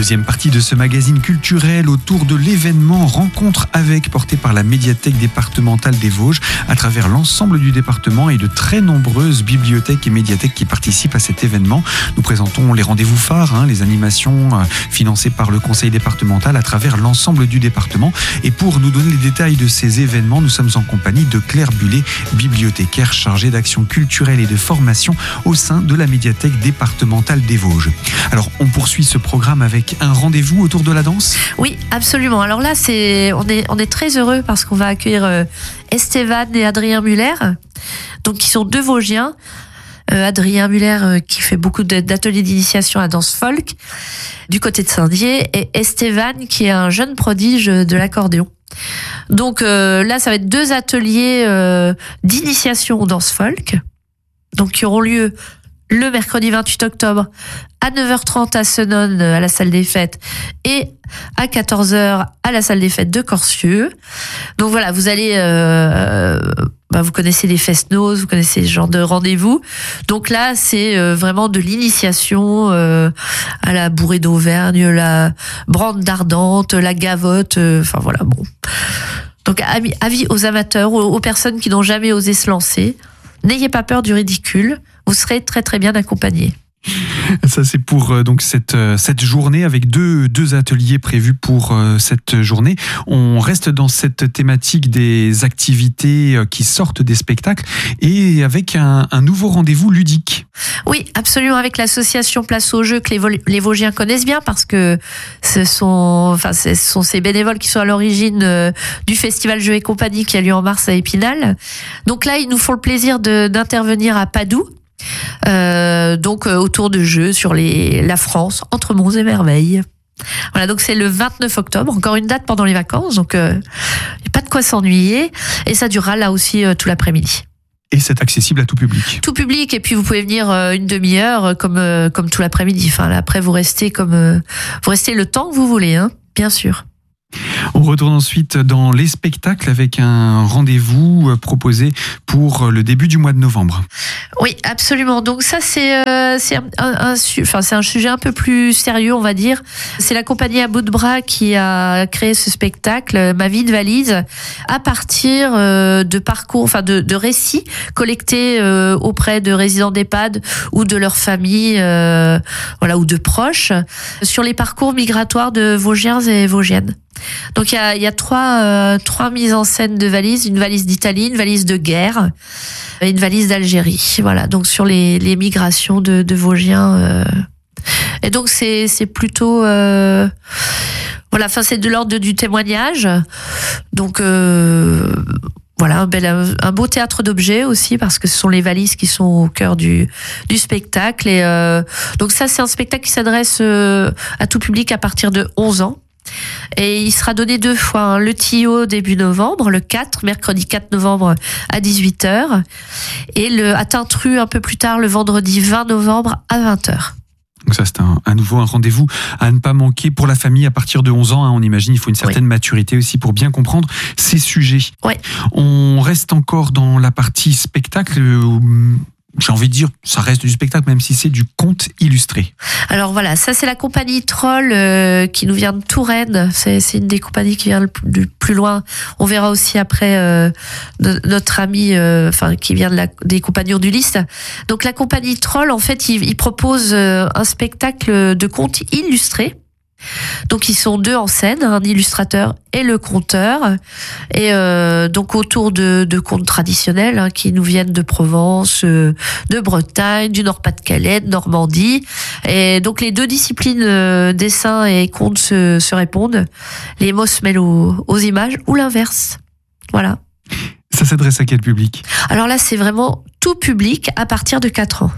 Deuxième partie de ce magazine culturel autour de l'événement Rencontre avec, porté par la médiathèque départementale des Vosges à travers l'ensemble du département et de très nombreuses bibliothèques et médiathèques qui participent à cet événement. Nous présentons les rendez-vous phares, les animations financées par le conseil départemental à travers l'ensemble du département. Et pour nous donner les détails de ces événements, nous sommes en compagnie de Claire Bullet, bibliothécaire chargée d'action culturelle et de formation au sein de la médiathèque départementale des Vosges. Alors, on poursuit ce programme avec un rendez-vous autour de la danse ? Oui, absolument. Alors là, on est très heureux parce qu'on va accueillir Estevan et Adrien Muller, donc qui sont deux Vosgiens. Adrien Muller qui fait beaucoup d'ateliers d'initiation à danse folk du côté de Saint-Dié, et Estevan qui est un jeune prodige de l'accordéon. Donc là, ça va être deux ateliers d'initiation aux danse folk, donc qui auront lieu le mercredi 28 octobre à 9h30 à Senones à la salle des fêtes et à 14h à la salle des fêtes de Corcieux. Donc voilà, vous allez vous connaissez les fest-noz, vous connaissez ce genre de rendez-vous. Donc là, c'est vraiment de l'initiation à la bourrée d'Auvergne, la brande d'Ardente, la gavotte, enfin voilà, bon. Donc avis aux amateurs, aux personnes qui n'ont jamais osé se lancer. N'ayez pas peur du ridicule, vous serez très très bien accompagnés. Ça, c'est pour donc cette journée avec deux ateliers prévus pour cette journée. On reste dans cette thématique des activités qui sortent des spectacles et avec un nouveau rendez-vous ludique. Oui, absolument, avec l'association Place au Jeu que les Vosgiens connaissent bien parce que ce sont ces bénévoles qui sont à l'origine du festival Jeux et compagnie qui a lieu en mars à Épinal. Donc là, ils nous font le plaisir d'intervenir à Padoue. Donc autour de jeux sur la France, entre monts et merveilles. Voilà, donc c'est le 29 octobre, encore une date pendant les vacances, donc il n'y a pas de quoi s'ennuyer, et ça durera là aussi tout l'après-midi. Et c'est accessible à tout public. Tout public, et puis vous pouvez venir une demi-heure comme tout l'après-midi. Enfin, là, après vous restez le temps que vous voulez, bien sûr. On retourne ensuite dans les spectacles avec un rendez-vous proposé pour le début du mois de novembre. Oui, absolument. Donc ça, c'est un sujet un peu plus sérieux, on va dire. C'est la compagnie à bout de bras qui a créé ce spectacle, Ma vie de valise, à partir de parcours, de récits collectés auprès de résidents d'EHPAD ou de leur famille, ou de proches, sur les parcours migratoires de Vosgiens et Vosgiennes. Donc il y a trois mises en scène de valises, une valise d'Italie, une valise de guerre et une valise d'Algérie. Voilà, donc sur les migrations de Vosgiens. Et donc c'est plutôt c'est de l'ordre du témoignage. Donc un beau théâtre d'objets aussi, parce que ce sont les valises qui sont au cœur du spectacle. Et donc ça, c'est un spectacle qui s'adresse à tout public à partir de 11 ans. Et il sera donné 2 fois, le Tillot début novembre, mercredi 4 novembre à 18h, et à Tintru un peu plus tard, le vendredi 20 novembre à 20h. Donc ça, c'est à nouveau un rendez-vous à ne pas manquer pour la famille à partir de 11 ans. On imagine il faut une certaine maturité aussi pour bien comprendre ces sujets. Ouais. On reste encore dans la partie spectacle. J'ai envie de dire, ça reste du spectacle, même si c'est du conte illustré. Alors voilà, ça c'est la compagnie Troll qui nous vient de Touraine. C'est une des compagnies qui vient le plus loin. On verra aussi après notre ami qui vient des compagnons d'Ulysse. Donc la compagnie Troll, en fait, il propose un spectacle de conte illustré. Donc ils sont 2 en scène, un illustrateur et le conteur, et donc autour de contes traditionnels qui nous viennent de Provence, de Bretagne, du Nord-Pas-de-Calais, de Normandie. Et donc les 2 disciplines, dessin et conte, se répondent. Les mots se mêlent aux images ou l'inverse. Voilà. Ça s'adresse à quel public ? Alors là, c'est vraiment tout public à partir de 4 ans.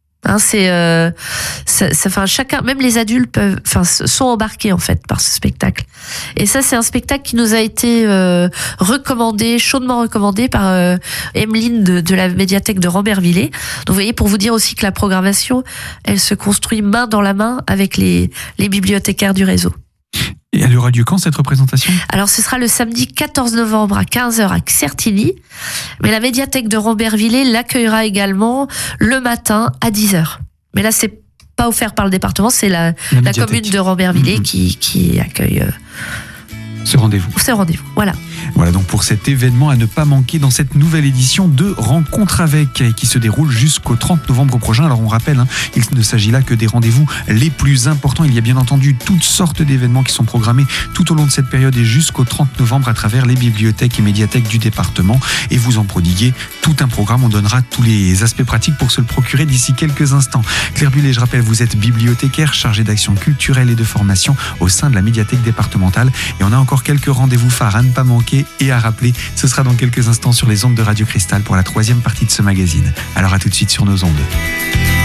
Chacun, même les adultes sont embarqués en fait par ce spectacle. Et ça, c'est un spectacle qui nous a été chaudement recommandé par Emeline de la médiathèque de Rambervillers. Donc vous voyez, pour vous dire aussi que la programmation, elle se construit main dans la main avec les bibliothécaires du réseau. Et elle aura lieu quand, cette représentation ? Alors ce sera le samedi 14 novembre à 15h à Certigny, mais la médiathèque de Rambervillers l'accueillera également le matin à 10h. Mais là, c'est pas offert par le département, c'est la commune de Rambervillers qui accueille ce rendez-vous. Voilà. Voilà donc pour cet événement à ne pas manquer dans cette nouvelle édition de Rencontre avec, qui se déroule jusqu'au 30 novembre prochain. Alors on rappelle, il ne s'agit là que des rendez-vous les plus importants. Il y a bien entendu toutes sortes d'événements qui sont programmés tout au long de cette période et jusqu'au 30 novembre à travers les bibliothèques et médiathèques du département. Et vous en prodiguez tout un programme. On donnera tous les aspects pratiques pour se le procurer d'ici quelques instants. Claire Bullet, je rappelle, vous êtes bibliothécaire chargée d'action culturelle et de formation au sein de la médiathèque départementale. Et on a encore quelques rendez-vous phares à ne pas manquer et à rappeler. Ce sera dans quelques instants sur les ondes de Radio Cristal pour la 3e partie de ce magazine. Alors à tout de suite sur nos ondes.